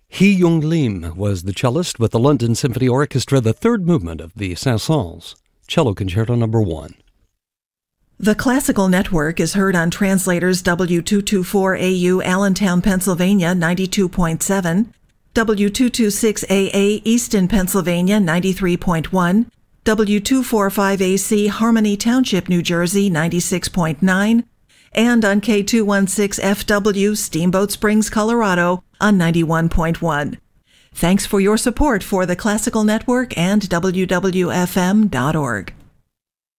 Hee Young Lim was the cellist with the London Symphony Orchestra, the third movement of the Saint-Saëns, Cello Concerto No. 1. The Classical Network is heard on Translators W224AU Allentown, Pennsylvania 92.7, W226AA Easton, Pennsylvania 93.1, W245AC Harmony Township, New Jersey 96.9, and on K216FW Steamboat Springs, Colorado on 91.1. Thanks for your support for the Classical Network and WWFM.org.